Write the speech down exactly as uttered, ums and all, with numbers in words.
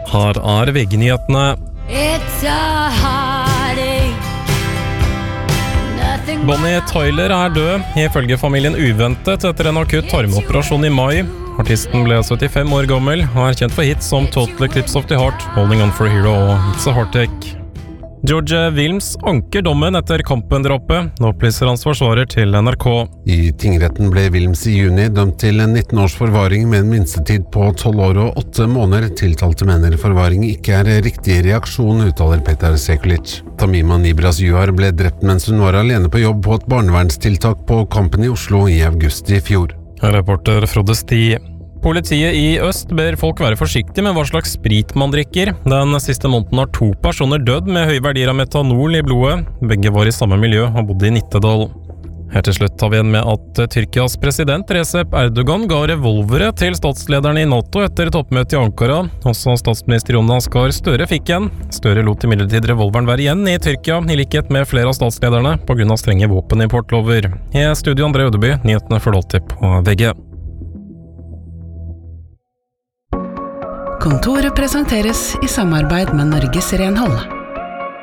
Her er V G-nyhetene. Bonnie Tyler er død, ifølge familien uventet etter en akutt tarmoperasjon i mai. Artisten ble syttifem år gammel og er kjent for hits som Total Eclipse of the Heart, Holding On For a Hero og It's a Heartache. George Wilms anker dommen etter Kampen-drapet, opplyser hans forsvarer til N R K. I tingretten ble Wilms i juni dømt til en nitten års forvaring med en minstetid på tolv år og åtte måneder. Tiltalte mener forvaring ikke er riktig reaksjon, uttaler Petar Sekulic. Tamima Nibras Juhar ble drept mens hun var alene på jobb på et barnevernstiltak på Kampen i Oslo i august i fjor. Reporter Frode Sti. Politiet i Øst ber folk være forsiktige med hva slags sprit man drikker. Den siste måneden har to personer dødd med høye verdier av metanol i blodet. Begge var i samme miljø og bodde i Nittedal. Her til slutt tar vi igjen med at Tyrkias president Recep Erdogan ga revolvere til statslederne i NATO etter toppmøtet i Ankara. Også statsminister Jonas Gahr Støre fikk en. Støre lot imidlertid revolveren være igjen i Tyrkia, i likhet med flere av statslederne, på grunn av strenge våpenimportlover. I studio André Ødeby, nyhetene for alltid på V G. Kontoret presenteres i samarbeid med Norges Renhold.